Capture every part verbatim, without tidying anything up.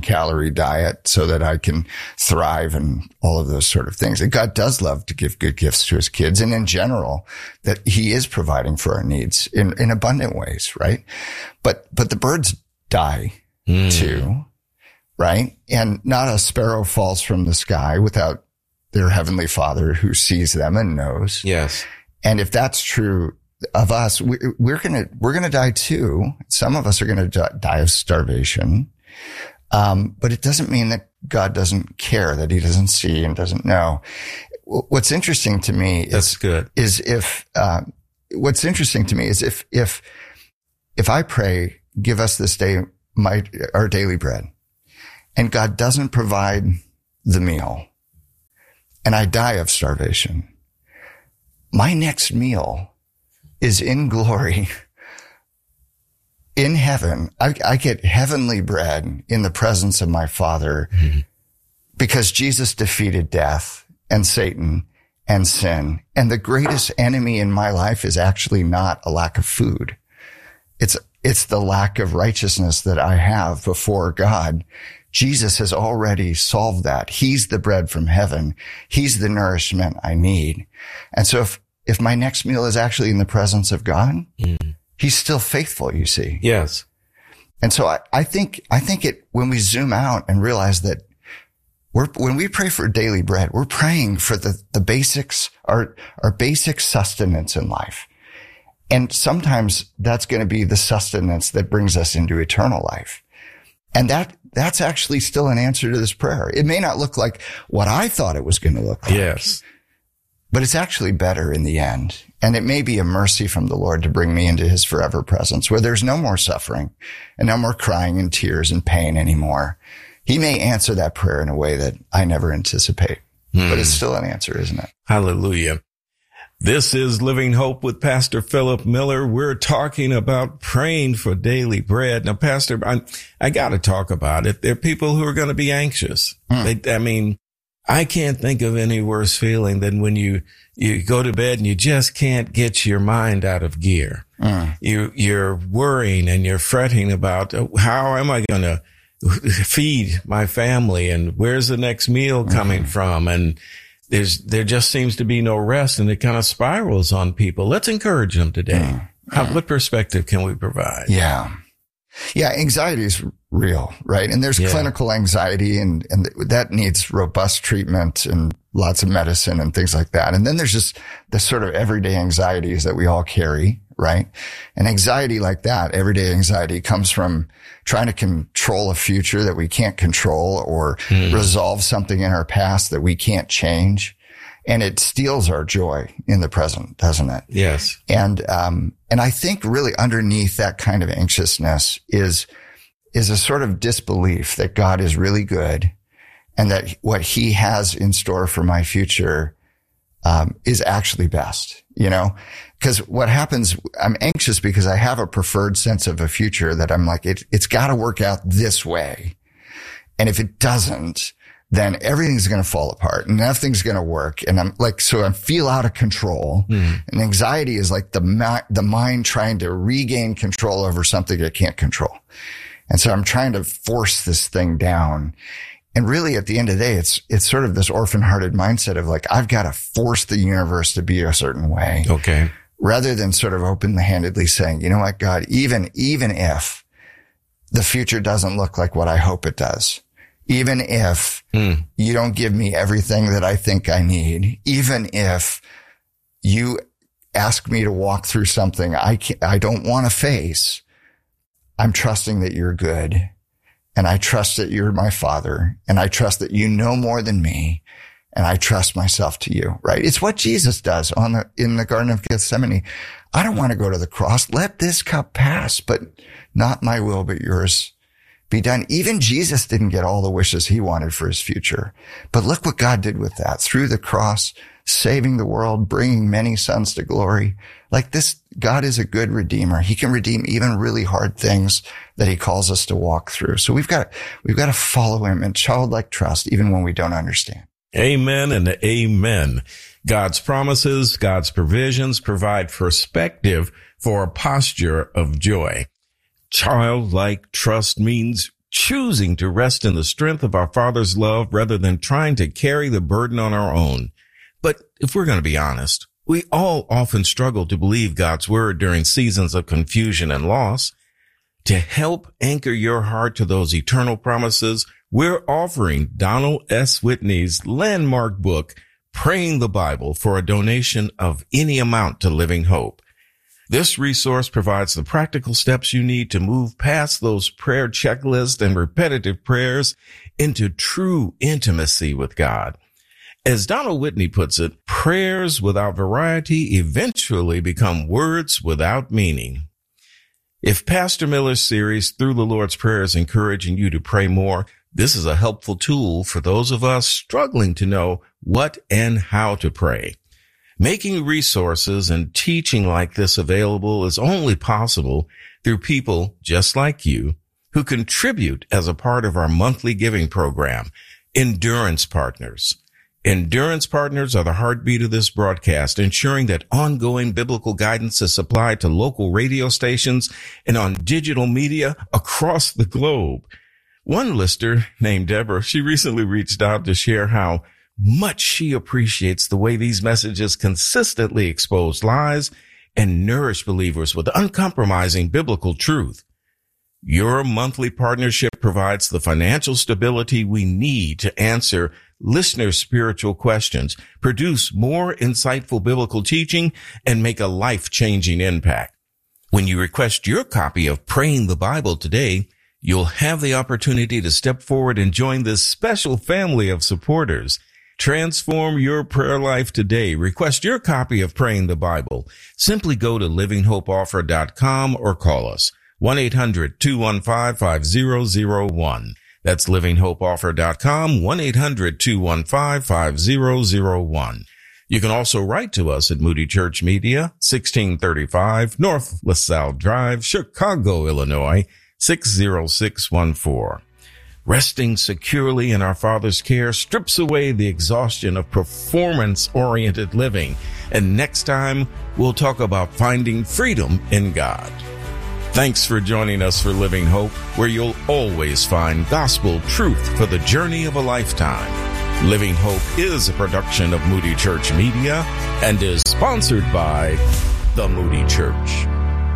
calorie diet so that I can thrive and all of those sort of things. And God does love to give good gifts to his kids. And in general, that he is providing for our needs in, in abundant ways, right? But, but the birds die mm. too, right? And not a sparrow falls from the sky without their heavenly Father who sees them and knows. Yes. And if that's true of us, we, we're going to, we're going to die too. Some of us are going to die of starvation. Um, but it doesn't mean that God doesn't care, that he doesn't see and doesn't know. What's interesting to me is, that's good. is if, uh, what's interesting to me is if, if, if I pray, give us this day my, our daily bread, and God doesn't provide the meal, and I die of starvation, my next meal is in glory in heaven. I, I get heavenly bread in the presence of my Father mm-hmm. because Jesus defeated death and Satan and sin. And the greatest enemy in my life is actually not a lack of food. It's, it's the lack of righteousness that I have before God. Jesus has already solved that. He's the bread from heaven. He's the nourishment I need. And so if, if my next meal is actually in the presence of God, mm. he's still faithful, you see. Yes. And so I, I think, I think it, when we zoom out and realize that we're, when we pray for daily bread, we're praying for the, the basics, our, our basic sustenance in life. And sometimes that's going to be the sustenance that brings us into eternal life. And that, that's actually still an answer to this prayer. It may not look like what I thought it was going to look like. Yes. But it's actually better in the end. And it may be a mercy from the Lord to bring me into his forever presence where there's no more suffering and no more crying and tears and pain anymore. He may answer that prayer in a way that I never anticipate, mm. but it's still an answer, isn't it? Hallelujah. This is Living Hope with Pastor Philip Miller. We're talking about praying for daily bread. Now, Pastor, I, I got to talk about it. There are people who are going to be anxious. Mm. They, I mean, I can't think of any worse feeling than when you, you go to bed and you just can't get your mind out of gear. Mm. You, you're worrying and you're fretting about how am I going to feed my family and where's the next meal coming mm. from? And there's, there just seems to be no rest and it kind of spirals on people. Let's encourage them today. Mm. How, what perspective can we provide? Yeah. Yeah. Anxiety is real, right? And there's yeah. clinical anxiety and, and that needs robust treatment and lots of medicine and things like that. And then there's just the sort of everyday anxieties that we all carry, right? And anxiety like that, everyday anxiety comes from trying to control a future that we can't control or mm. resolve something in our past that we can't change. And it steals our joy in the present, doesn't it? Yes. And, um, and I think really underneath that kind of anxiousness is, is a sort of disbelief that God is really good and that what he has in store for my future, um, is actually best, you know, because what happens, I'm anxious because I have a preferred sense of a future that I'm like, it, it's got to work out this way. And if it doesn't, then everything's going to fall apart and nothing's going to work. And I'm like, so I feel out of control. Mm. And anxiety is like the, ma- the mind trying to regain control over something it can't control. And so I'm trying to force this thing down. And really at the end of the day, it's, it's sort of this orphan-hearted mindset of like, I've got to force the universe to be a certain way. Okay. Rather than sort of open-handedly saying, you know what, God, even, even if the future doesn't look like what I hope it does, even if mm. you don't give me everything that I think I need, even if you ask me to walk through something I can't, I don't want to face, I'm trusting that you're good. And I trust that you're my Father. And I trust that you know more than me. And I trust myself to you, right? It's what Jesus does on the, in the Garden of Gethsemane. I don't want to go to the cross. Let this cup pass, but not my will, but yours be done. Even Jesus didn't get all the wishes he wanted for his future. But look what God did with that through the cross, saving the world, bringing many sons to glory. Like this, God is a good redeemer. He can redeem even really hard things that he calls us to walk through. So we've got, we've got to follow him in childlike trust, even when we don't understand. Amen and amen. God's promises, God's provisions provide perspective for a posture of joy. Childlike trust means choosing to rest in the strength of our Father's love rather than trying to carry the burden on our own. But if we're going to be honest, we all often struggle to believe God's word during seasons of confusion and loss. To help anchor your heart to those eternal promises, we're offering Donald S. Whitney's landmark book, Praying the Bible, for a donation of any amount to Living Hope. This resource provides the practical steps you need to move past those prayer checklists and repetitive prayers into true intimacy with God. As Donald Whitney puts it, prayers without variety eventually become words without meaning. If Pastor Miller's series, Through the Lord's Prayer, is encouraging you to pray more, this is a helpful tool for those of us struggling to know what and how to pray. Making resources and teaching like this available is only possible through people just like you who contribute as a part of our monthly giving program, Endurance Partners. Endurance Partners are the heartbeat of this broadcast, ensuring that ongoing biblical guidance is supplied to local radio stations and on digital media across the globe. One listener named Deborah, she recently reached out to share how much she appreciates the way these messages consistently expose lies and nourish believers with uncompromising biblical truth. Your monthly partnership provides the financial stability we need to answer listeners' spiritual questions, produce more insightful biblical teaching, and make a life-changing impact. When you request your copy of Praying the Bible today, you'll have the opportunity to step forward and join this special family of supporters. Transform your prayer life today. Request your copy of Praying the Bible. Simply go to living hope offer dot com or call us one eight hundred two one five five zero zero one. That's living hope offer dot com, one eight hundred two one five five zero zero one. You can also write to us at Moody Church Media, sixteen thirty-five North LaSalle Drive, Chicago, Illinois, six zero six one four. Resting securely in our Father's care strips away the exhaustion of performance-oriented living. And next time, we'll talk about finding freedom in God. Thanks for joining us for Living Hope, where you'll always find gospel truth for the journey of a lifetime. Living Hope is a production of Moody Church Media and is sponsored by the Moody Church.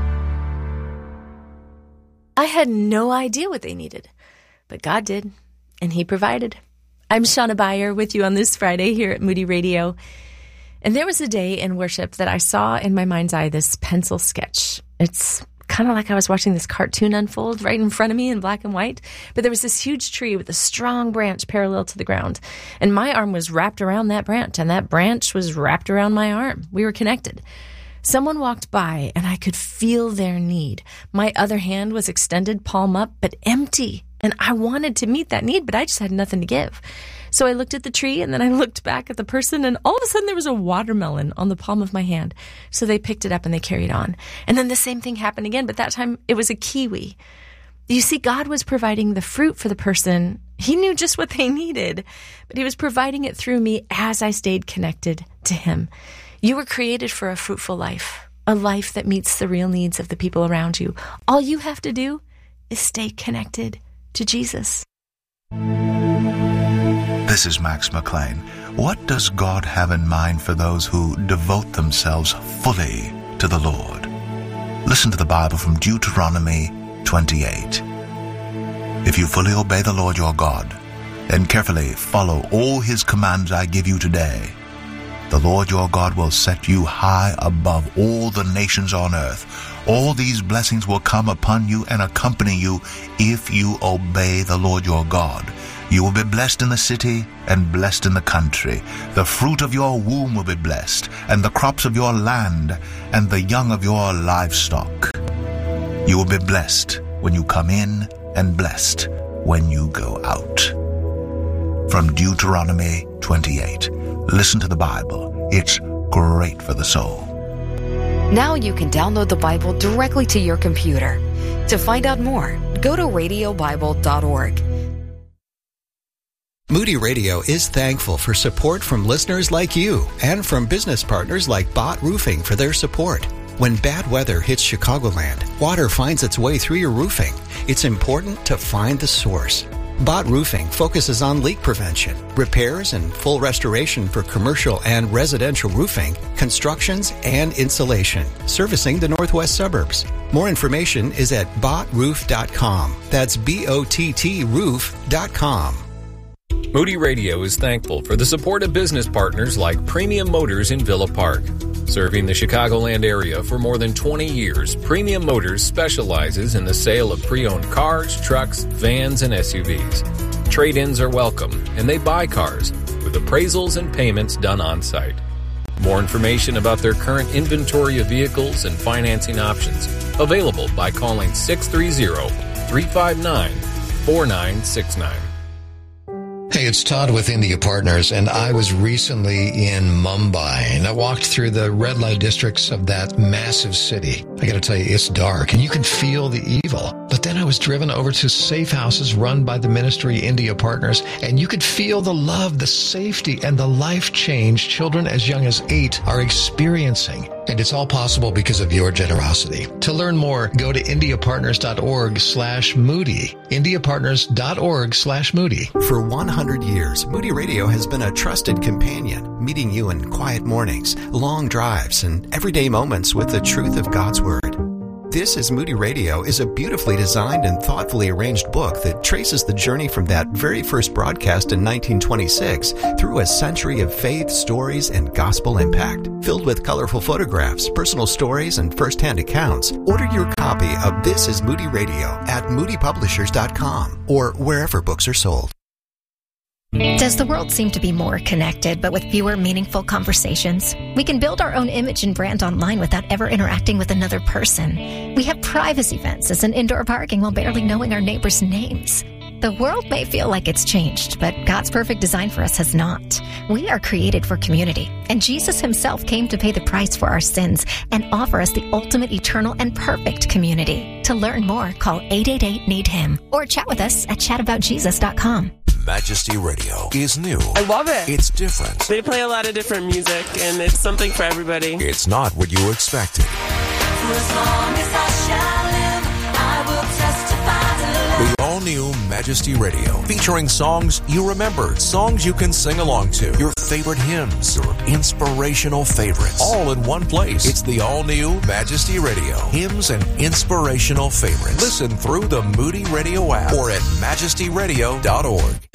I had no idea what they needed, but God did, and He provided. I'm Shauna Beyer with you on this Friday here at Moody Radio. And there was a day in worship that I saw in my mind's eye this pencil sketch. It's kind of like I was watching this cartoon unfold right in front of me in black and white. But there was this huge tree with a strong branch parallel to the ground. And my arm was wrapped around that branch, and that branch was wrapped around my arm. We were connected. Someone walked by, and I could feel their need. My other hand was extended, palm up, but empty. And I wanted to meet that need, but I just had nothing to give. So I looked at the tree, and then I looked back at the person, and all of a sudden there was a watermelon on the palm of my hand. So they picked it up and they carried on. And then the same thing happened again, but that time it was a kiwi. You see, God was providing the fruit for the person. He knew just what they needed, but He was providing it through me as I stayed connected to Him. You were created for a fruitful life, a life that meets the real needs of the people around you. All you have to do is stay connected to Jesus. This is Max McLean. What does God have in mind for those who devote themselves fully to the Lord? Listen to the Bible from Deuteronomy twenty-eight. If you fully obey the Lord your God and carefully follow all His commands I give you today, the Lord your God will set you high above all the nations on earth. All these blessings will come upon you and accompany you if you obey the Lord your God. You will be blessed in the city and blessed in the country. The fruit of your womb will be blessed, and the crops of your land, and the young of your livestock. You will be blessed when you come in, and blessed when you go out. From Deuteronomy twenty-eight. Listen to the Bible. It's great for the soul. Now you can download the Bible directly to your computer. To find out more, go to radio bible dot org. Moody Radio is thankful for support from listeners like you and from business partners like Bott Roofing for their support. When bad weather hits Chicagoland, water finds its way through your roofing. It's important to find the source. Bott Roofing focuses on leak prevention, repairs and full restoration for commercial and residential roofing, constructions, and insulation, servicing the northwest suburbs. More information is at bott roof dot com. That's B O T T roof dot com. Moody Radio is thankful for the support of business partners like Premium Motors in Villa Park. Serving the Chicagoland area for more than twenty years, Premium Motors specializes in the sale of pre-owned cars, trucks, vans, and S U Vs. Trade-ins are welcome, and they buy cars, with appraisals and payments done on-site. More information about their current inventory of vehicles and financing options available by calling six three zero, three five nine, four nine six nine. Hey, it's Todd with India Partners, and I was recently in Mumbai, and I walked through the red light districts of that massive city. I gotta tell you, it's dark, and you can feel the evil. But then I was driven over to safe houses run by the ministry India Partners, and you could feel the love, the safety, and the life change children as young as eight are experiencing. And it's all possible because of your generosity. To learn more, go to indiapartners.org slash Moody. indiapartners.org slash Moody. For one hundred years, Moody Radio has been a trusted companion, meeting you in quiet mornings, long drives, and everyday moments with the truth of God's Word. This is Moody Radio is a beautifully designed and thoughtfully arranged book that traces the journey from that very first broadcast in nineteen twenty-six through a century of faith, stories, and gospel impact. Filled with colorful photographs, personal stories, and first-hand accounts, order your copy of This is Moody Radio at moody publishers dot com or wherever books are sold. Does the world seem to be more connected, but with fewer meaningful conversations? We can build our own image and brand online without ever interacting with another person. We have privacy fences and indoor parking while barely knowing our neighbors' names. The world may feel like it's changed, but God's perfect design for us has not. We are created for community, and Jesus himself came to pay the price for our sins and offer us the ultimate, eternal, and perfect community. To learn more, call eight eight eight, need him or chat with us at chat about jesus dot com. Majesty Radio is new. I love it. It's different. They play a lot of different music, and it's something for everybody. It's not what you expected. For as long as I shall live, I will testify to love. The all-new Majesty Radio, featuring songs you remember, songs you can sing along to, your favorite hymns, your inspirational favorites, all in one place. It's the all-new Majesty Radio, hymns and inspirational favorites. Listen through the Moody Radio app or at majesty radio dot org.